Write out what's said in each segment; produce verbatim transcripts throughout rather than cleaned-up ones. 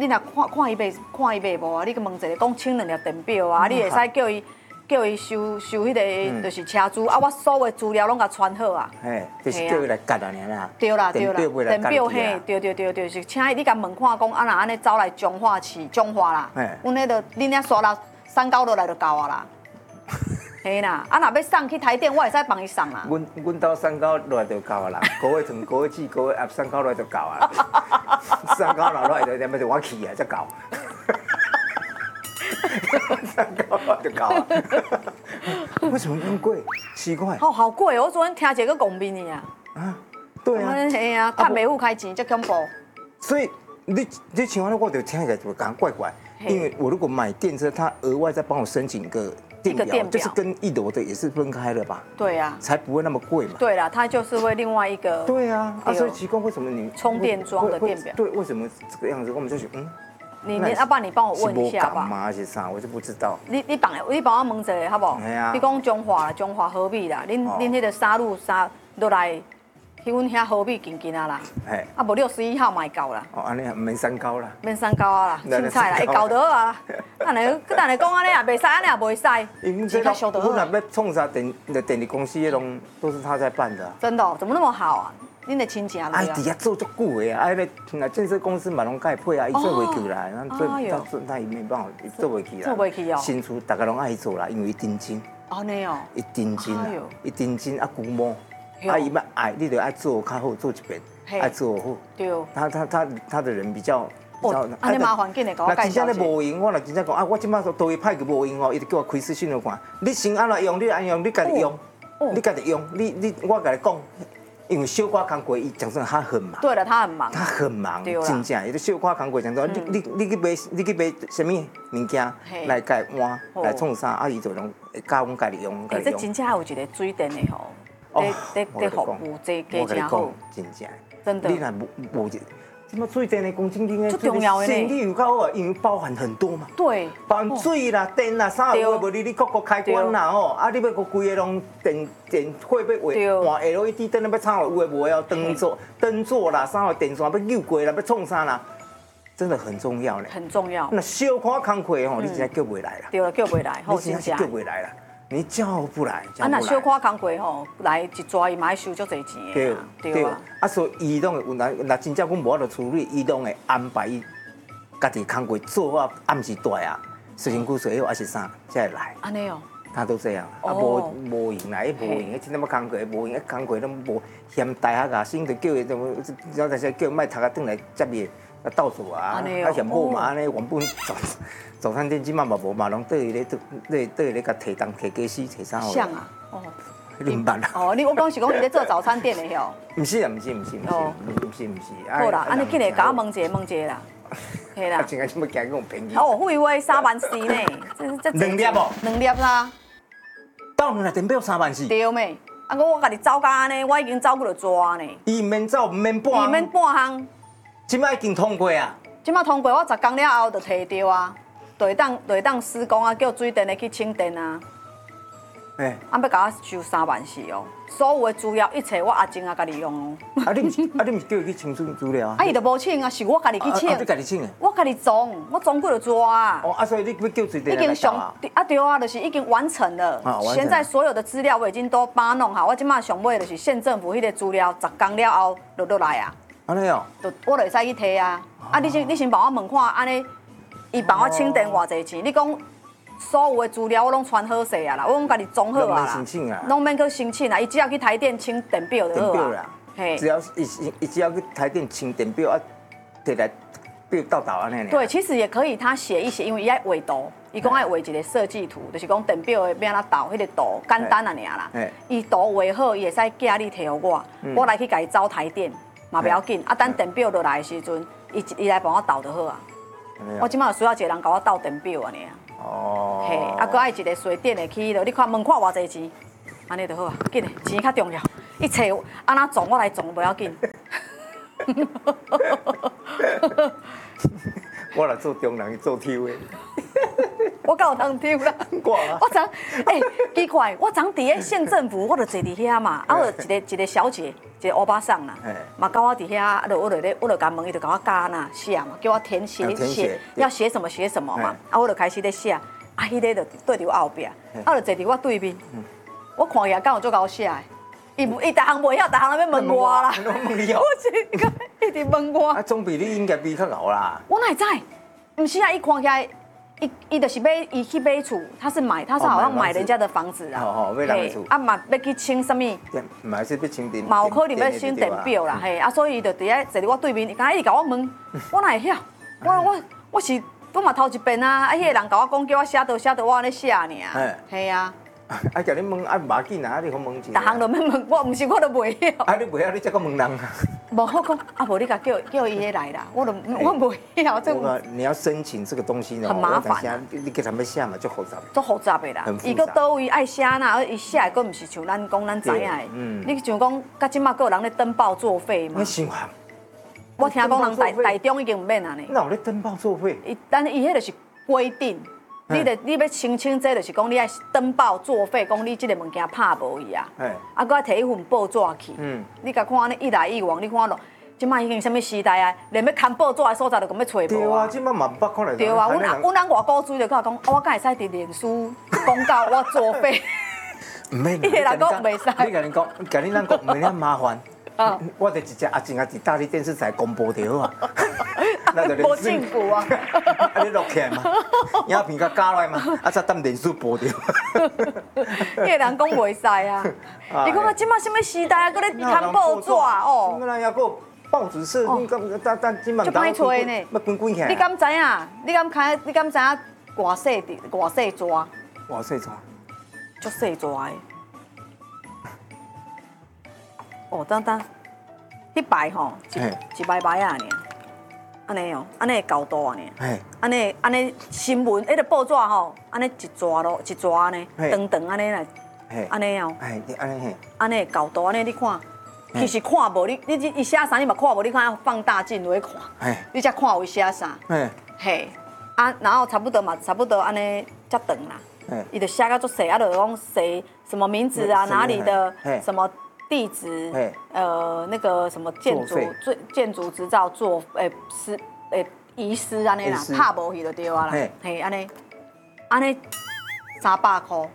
你若看看伊卖看伊卖无啊，你去问一下，讲请两粒电表啊，你会使叫伊叫伊收收迄个就是车资啊，我所有资料拢甲传好啊。 嘿，就是叫伊来夹啊，尔啦。 对啦对啦，电表嘿，对对对对，是请伊你甲问看讲啊，若安尼走来彰化市彰化啦，阮迄个恁遐刷啦三高落来就够啊啦。嘿啦，啊若要送去台电，我会使帮伊送啦。 阮阮兜三高落来就够啊啦，高月糖、高月子、高月鸭，三高落来就够啊啦。三高落来就点么就我去啊，才够。三高落来就够啊。为什么那么贵？奇怪。 哦，好贵哦！我昨天听一个讲面的啊。 啊，对啊。 嘿啊，趁袂付开钱，才恐怖。 所以你你像我，我就听起来就感觉怪怪，因为我如果买电车，他额外再帮我申请一个。电表就是跟一楼的也是分开了吧？ 对啊， 才不会那么贵嘛。 对啦，它就是会另外一个。 对啊，啊，所以奇怪为什么你充电桩的电表？ 对，为什么这个样子？我们就想，嗯， 你你，要不然你帮我问一下吧。 吗？还是啥？我就不知道。 你你帮你帮我问一下好不好？ 系啊。 你讲中华啦，中华河米啦，恁恁迄个沙路沙落来。去阮遐河米近近啊啦，啊无六十一号嘛会到啦。哦，安尼啊，免三高啦。免三高啊啦，凊彩啦，会到得啊。等下等下讲安尼也袂使，安尼也袂使。其他小得。我若要创啥电电力公司迄种，都是他在办的。 真的？怎么那么好啊？恁的亲戚啊？ 哎，底下做足久的啊，哎，那建设公司嘛拢甲伊配啊，伊做袂起来，然后做他做他伊没办法做袂起来。 做袂起哦。 新厝大家拢爱做啦，因为伊定金。 哦，那哦。 伊定金啊，伊定金啊，规模。啊，伊要爱，你得爱做较好，做一遍，爱做好。对。他他他他的人比较比较。 安尼麻烦紧的，甲我介绍一下。 那真正咧无用，我若真正讲啊，我即摆都会派个无用哦，伊就叫我开视讯来看。你先安怎用，你安用，你家己用，你家己用，你你我甲你讲，因为小可工课伊讲真他很忙。 对了，他很忙。 他很忙，真正，伊就小可工课讲说，你你你去买，你去买什么物件来改换，来创啥，啊伊就拢教阮家己用。 哎，这真正有一个水电的吼。在在在服务，这加真好， 真正， 真的。 你若无无，什么水电的公正经的， 最重要的生理有够好，因为包含很多嘛。 对。 包含水啦、电啦、啥有无？无你你各个开关啦吼，啊你要个规个拢电电火要换换 L E D 灯，要插有诶无哦？灯座灯座啦，啥电线要扭过啦，要创啥啦？真的很重要咧。 很重要。 那小可工课吼，你真正叫袂来啦。 对了，叫袂来， 你真正是叫袂来啦。你叫不来， 啊，那小可工课吼，来一抓伊嘛要收足侪钱的。对对啊。 啊，所以伊拢会有那那真正阮无法度处理，伊拢会安排伊家己工课做啊，暗时带啊，水身躯水还是啥才会来。 安尼哦。 他都这样，啊无无用啦，伊无用，伊真正要工课无用，伊工课拢无嫌大学啊，先就叫伊怎么，只要在些叫卖读啊，转来接伊。啊，倒数啊，啊嫌好嘛，安尼原本早早餐店即马嘛无嘛，拢倒伊咧倒咧倒伊咧甲提东提鸡丝提啥好？ 像啊，哦， 你唔捌啦？ 哦，你我讲是讲伊咧做早餐店的吼？ 唔是啊，唔是，唔是，唔是，唔是，唔是。 好啦，安尼紧来甲我问一下，问一下啦，系啦。 真系要惊讲便宜。 哦，废话三万四呢，这这两粒哦， 两粒啦。 到两粒电表三万四。 对咩？啊，我我甲你走甲安尼，我已经走过了抓呢。 伊免走，唔免半。 伊免半项。 即摆已经通过啊！ 即摆通过，我十工了后就摕到啊，就会当就会当施工啊，叫水电的去请电啊。哎，啊要甲我收三万四哦，所有的资料一切我阿静啊家己用哦。啊你啊你毋是叫伊去清资资料啊？ 啊伊就无请啊，是我家己去请。 你家己请的？ 我家己装，我装过就抓啊。 哦啊，所以你要叫水电已经上啊对啊，就是已经完成了。啊，现在所有的资料我已经都把弄好，我即摆上尾就是县政府迄个资料，十工了后就落来啊。 安尼哦， 就我就会使去摕啊！啊，你先你先帮我问看，安尼，伊帮我请电偌济钱？你讲所有的资料我拢传好势啊啦，我拢家己装好啊啦，拢免去申请啊，伊只要去台电请电表就好啊。 嘿，只要伊伊只要去台电请电表啊，摕来表到倒安尼。 对，其实也可以，他写一写，因为伊爱画图，伊讲爱画一个设计图，就是讲电表的要安怎导，迄个图简单啊尔啦。伊图画好，伊会使寄你摕互我，我来去家己找台电。嘛不要紧，啊，等电表落来的时阵，伊伊来帮我倒就好啊。我即摆需要一个人甲我倒电表安尼啊。哦。嘿，啊，搁爱一个水电的去落，你看问看偌济钱，安尼就好啊。紧的，钱较重要。一切安怎撞我来撞，不要紧。 我来做中人，做 T V。 我敢有通抽啦？我昨哎奇怪，我昨伫咧县政府，我就坐伫遐嘛，啊，有一个一个小姐，一个欧巴桑啦，嘛甲我伫遐，啊，就我就咧，我就甲问，伊就甲我教那写嘛，叫我填写写要写什么写什么嘛，啊，我就开始咧写，啊，迄个就对伫我后壁，啊，就坐伫我对面，我看起来敢有做够写的。伊伊逐项袂晓，逐项要问我啦。我是你看，一直问我。 啊，总比你应该比较熬啦。 我哪会知？唔是啊，伊看起来，伊伊就是买，伊去买厝，他是买，他是好像买人家的房子啊。 哦哦，买人的厝。 啊嘛，要去清什么？ 嘛是要清电。 嘛有可能要清电表啦，嘿，啊，所以伊就伫咧坐伫我对面，刚一直甲我问，我哪会晓？我我我是我嘛头一遍啊，啊，迄个人甲我讲，叫我写倒写倒，我安尼写尔。嘿啊。 啊！叫你问啊，马紧啊！你好问一下。 逐项都要问，我唔是我都袂晓。 啊！你袂晓，你再讲问人。 无我讲啊，无你甲叫叫伊来啦，我都我袂晓。这个你要申请这个东西呢， 很麻烦。 你给他们写嘛，就复杂。 足复杂的啦。伊个倒位爱写呐，而伊写的佫唔是像咱讲咱知影的。嗯。你像讲，甲即马佫有人咧登报作废嘛？ 你想啊？ 我听讲人台台中已经唔免啊呢。 那有咧登报作废？ 伊但是伊迄个是规定。你得你要申请这，就是讲你爱登报作废，讲你这个物件拍无去啊，啊，搁摕一份报纸去，嗯，你甲看安尼一来一往，你看咯，即摆已经什么时代啊，连要看报纸的所在都咁要找无啊。 对啊，即摆嘛捌可能。 对啊，阮阮人外古追就甲我讲，我敢会使伫脸书公告我作废？ 唔免， 伊个人讲袂使。 你甲你讲，甲你咱讲，唔免麻烦。啊！我就直接阿静啊，伫大力电视台公布就好啊。 无政府啊！ 啊，你录起来嘛，影片甲加落来嘛，啊，再等电视播掉。 迄个人讲袂使啊！你讲啊，即马什么时代啊，搁咧看报纸哦？ 怎个人还搁报纸社？你敢但但即马就歹找呢， 要滚滚起来。 你敢知影？你敢开？你敢知影？偌细的偌细纸？ 偌细纸？ 足细纸的。哦，等等，迄排吼，一一排排啊，尔，安尼哦，安尼高度啊，尔，安尼安尼新闻，迄个报纸吼，安尼一抓咯，一抓呢，长长安尼来，安尼哦， 安尼嘿， 安尼高度，安尼你看，其实看无你，你伊写啥你嘛看无，你看要放大镜落去看，你才看有写啥，嘿，啊，然后差不多嘛，差不多安尼才长啦，伊就写到足细，啊，就讲写什么名字啊，哪里的什么。地址，呃，那个什么建筑、建建筑执照做，诶，失，诶，遗失安尼啦，拍无去就对啊啦，嘿，安尼，安尼三百块，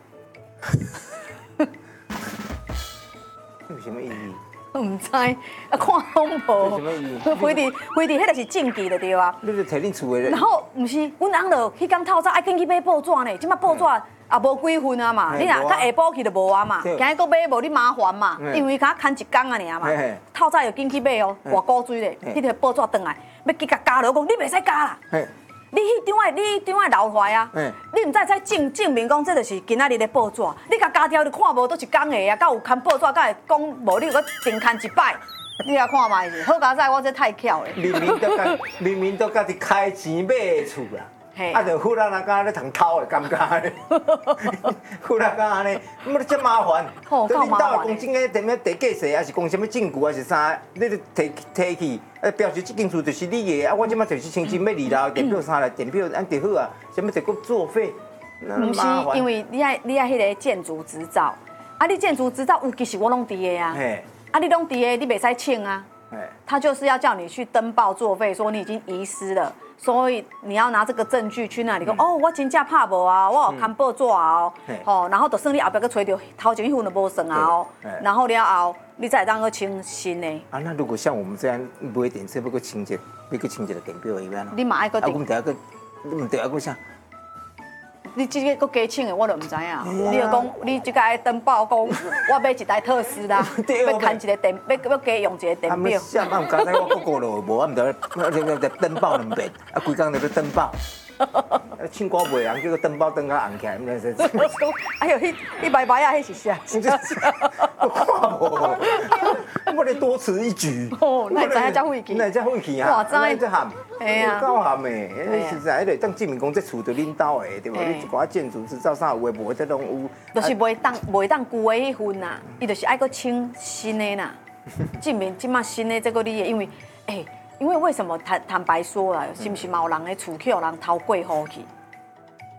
有什么意义？ 唔知，啊，看拢无。 有什么意义？ 非得非得，迄个是禁忌的对啊。 你就摕恁厝的。 然后唔是，阮翁就迄天透早爱紧去买报纸呢，即马报纸。也无几份啊嘛，你若较下晡去就无啊嘛，今日搁买无你麻烦嘛，因为甲牵一工啊尔嘛，透早就紧去买哦，偌古锥咧，迄条报纸转来，要去甲加落讲，你袂使加啦，你迄张诶，你迄张诶留出来啊，你毋知使证证明讲这就是今仔日的报纸，你甲加条你看无都一工诶啊，甲有牵报纸，甲会讲无你搁定牵一摆，你来看卖是，好佳哉，我这太巧咧， 明明都甲明明都甲你开钱买厝啦。啊，就忽然那个咧通偷的感觉咧，忽然间安尼，么你真麻烦。 哦，够麻烦。 讲真个，踮咩地价税，还是讲什么证据，还是啥，你就提提去，啊，表示这间厝就是你的，啊，我即马就是申请要二楼电表三来电表，安就好啊，什么就搁作废， 唔是，因为你爱你爱迄个建筑执照，啊，你建筑执照有其实我拢伫的啊，啊，你拢伫的，你袂使请啊。他就是要叫你去登报作废，说你已经遗失了，所以你要拿这个证据去那里讲，哦，我真正拍无啊，我有看报纸啊，哦，然后就算你后壁去找到头前迄份就无算啊哦，然后了后你再当个清新的。 啊，那如果像我们这样买电视，要个清洁，要个清洁的电表一样。 你嘛爱个？ 啊，我们第二个，你们第二个啥？ 你这个搁加请的，我都唔知影。你就讲，你这个爱登报讲，我买一台特斯拉，要牵一个电，要要加用一个电表。 啥嘛？刚才我讲过了，无啊，唔得，那个登报两遍，啊，规工就要登报。唱歌袂人叫个登报登到红起来，唔知是。 哎呦，迄迄白白啊，迄是啥？ 我看无，我咧多此一举。 哦，那知影遮晦气？ 那遮晦气啊？ 哇，知这含， 哎呀， 够含诶！实在，迄个当证明讲这厝就恁兜诶，对无？你一寡建筑执照啥有诶无，这拢有。就是袂当袂当旧诶迄份呐，伊就是爱个清新诶呐，证明即马新诶这个你诶，因为诶。因为为什么坦坦白说啊，是不是嘛有人的厝去有人偷过户去？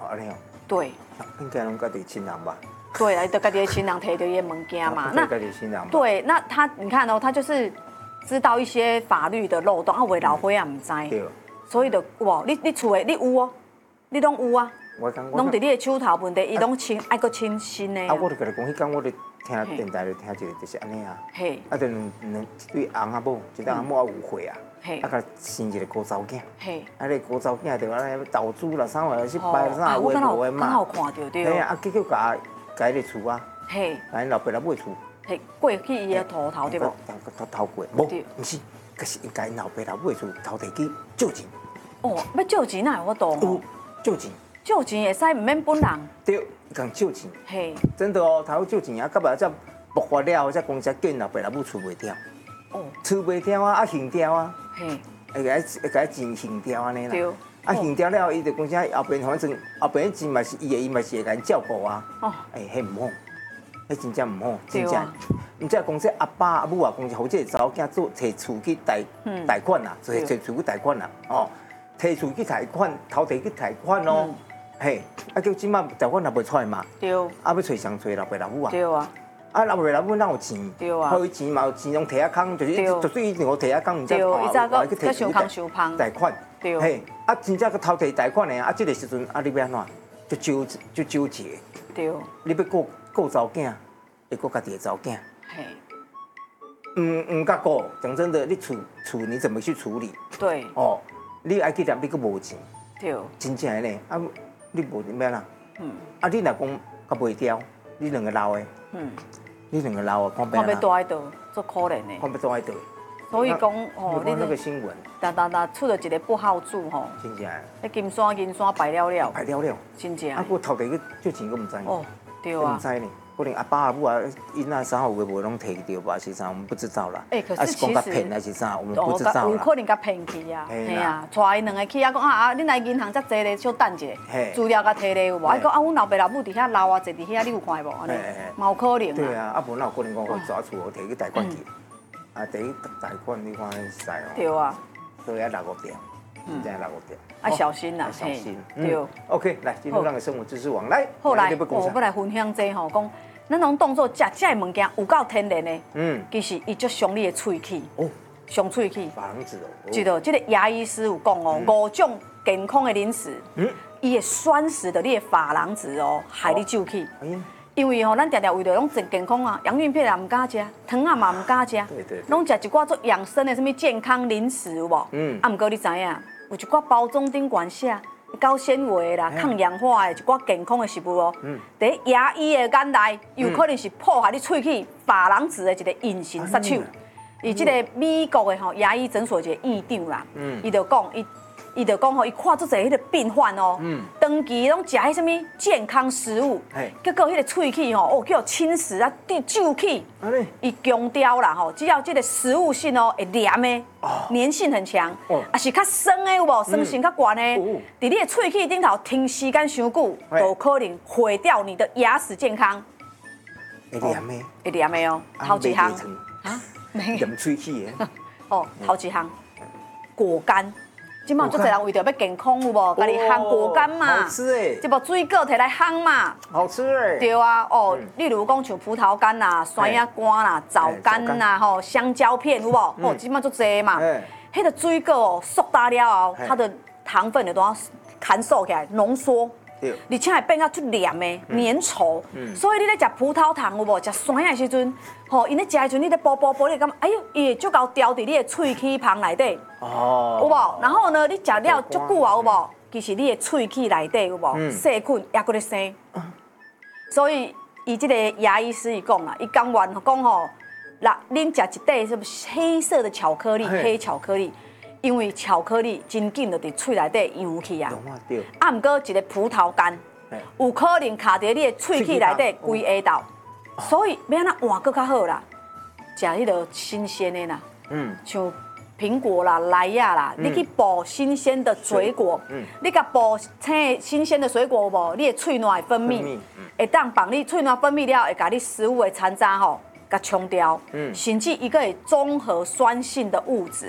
安尼哦。 对。 应该拢家己亲人吧？ 对啊，就家己的亲人摕到伊的物件嘛。 那家己亲人。 对，那他你看哦，他就是知道一些法律的漏洞，啊，为老伙仔唔知。对。所以就哇，你你厝的你有哦，你拢有啊。我讲。拢伫你的手头问题，伊拢清爱搁清新的。 啊，我就甲你讲，迄天我咧听电台咧听一个，就是安尼啊。嘿。啊，就两两一对翁仔某，一对翁仔某啊有岁啊。啊，甲生一个古早囝，啊，个古早囝就安尼投资啦，啥话去摆啥话无的嘛。 刚好看到对。 嘿啊，结果甲甲迄个厝啊，嘿，甲因老爸来买厝。 嘿，过去伊个头头对无？ 头头过，无，毋是，可是因甲因老爸来买厝，头摕去借钱。 哦，要借钱哪有法度？ 有借钱。 借钱会使毋免本人。 对，伊讲借钱。嘿，真的哦，头借钱啊，到尾才爆发了，才公司叫因老爸来买厝卖掉。哦，厝卖掉啊，啊行掉啊。嘿，会甲会甲钱行掉安尼啦，啊行掉了，伊就讲啥后边反正后边钱嘛是伊的，伊嘛是会甲因照顾啊。哦，哎，迄唔好，迄真正唔好，真正。唔知讲说阿爸阿母啊，讲是好这个查某囝做摕厝去贷贷款啦，摕摕厝去贷款啦，哦，摕厝去贷款，头摕去贷款咯，嘿，啊叫即马贷款也袂出来嘛，对，啊要找谁找老爸老母啊？对啊。啊，老爸老母哪有钱？对啊，好钱嘛有钱，拢摕啊空，就是就算伊我摕啊空，唔知哦，伊再个再收空收胖贷款，对，嘿，啊真正个偷摕贷款的啊，这个时阵啊，你要安怎？就纠就纠结，对，你要顾顾查某囝，会顾家己的查某囝，嘿，嗯嗯，甲顾，讲真的，你厝厝你怎么去处理？对，哦，你爱去念，你佫无钱，对，真正的呢，啊，你无点啦，嗯，啊，你若讲甲袂掉，你两个老的，嗯。你两个老啊，看要住喺度，做可怜的。 看要住喺度。 所以讲哦， 你那个新闻， 但但但出了一个不好处吼。 真正。 那金山银山败了了。 败了了。 真正。 啊，我头地去借钱，我唔知。 哦，对啊。 唔知呢，可能阿爸阿母啊，因那啥有无拢摕掉吧？是啥？我们不知道啦。 哎，可是其实。 骗还是啥？我们不知道啦。 有可能甲骗去啊。系啊，带因两个去啊，讲啊啊，恁来银行遮坐咧，小等一下。资料甲摕咧有无？啊，讲啊，阮老爸老母伫遐留啊，坐伫遐，你有看无？安尼。嘛有可能。 对啊，啊无哪有可能讲我抓厝摕去贷款去？啊，第一贷款你看是哦。对啊。所以要六五条，真正六五条。 啊，小心啦， 小心。对。OK， 来进入咱的生活知识网来。 好来，我要来分享这吼，讲咱拢当做食这物件有够天然的。嗯。其实伊足伤你的喙齿。哦。伤喙齿。 珐琅质哦。 记得，这个牙医师有讲哦，五种健康的零食，嗯，伊会酸死的你的珐琅质哦，害你蛀齿。因为吼，咱常常为了拢真健康啊，洋芋片也唔敢食，糖啊嘛唔敢食，拢食一寡做养生的什么健康零食有无？嗯。啊，唔过你知影，有一寡包装顶管写高纤维啦、抗氧化的一寡健康的食物哦。嗯。伫牙医的眼内，有可能是破坏你喙齿珐琅质的一个隐形杀手。伊即个美国的吼牙医诊所一个院长啦，嗯，伊就讲伊。伊就讲吼，伊看做侪迄个病患哦，长期拢食迄什么健康食物，结果迄个喙齿吼，哦，叫侵蚀啊，蛀齿。伊强调啦吼，只要这个食物性哦会黏的，粘性很强，啊是较酸的有无？酸性较悬的，伫你的喙齿顶头停时间伤久，就可能毁掉你的牙齿健康。 会黏的， 会黏的哦，头一项啊，黏喙齿的。 哦，头一项果干。今麦做侪人为着要健康有无？家己烘果干嘛？ 好吃诶！ 这把水果摕来烘嘛？ 好吃诶！ 对啊，哦，例如讲像葡萄干啦、酸鸭干啦、枣干啦、吼香蕉片有无？哦，今麦做侪嘛。迄个水果哦，熟大了后，它的糖分就都要含收起来，浓缩。而且会变到出黏的、粘稠，所以你咧食葡萄糖有无？食酸的时阵，吼，因咧食的时阵，你咧剥剥剥，你感觉哎呦，伊会足够掉伫你的喙齿旁内底，哦，有无？然后呢，你食了足久啊，有无？其实你的喙齿内底有无？细菌也搁咧生，所以伊即个牙医师伊讲啦，伊甘愿讲吼，那恁食一袋什么黑色的巧克力，黑巧克力。因为巧克力真紧就伫喙内底扬去啊，啊，毋过一个葡萄干，有可能卡伫你的喙齿内底规下道，所以要安怎换搁较好啦，食迄个新鲜的啦，嗯，像苹果啦、梨仔啦，你去剥新鲜的水果，你甲剥青新鲜的水果无，你的喙内会分泌，会当帮你喙内分泌了，会甲你食物的残渣吼，甲冲掉，甚至一个综合酸性的物质。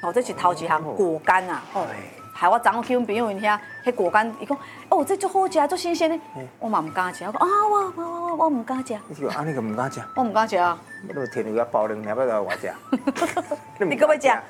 哦，这是头一项果干啊，哦，害我昨昏去阮朋友因遐，迄果干，伊讲，哦，这足好食，足新鲜的，我嘛唔敢食，我讲啊，我我我我唔敢食。 你是讲安尼个唔敢食？ 我唔敢食啊。 你天有要包两粒，要来我食。 你搁要食？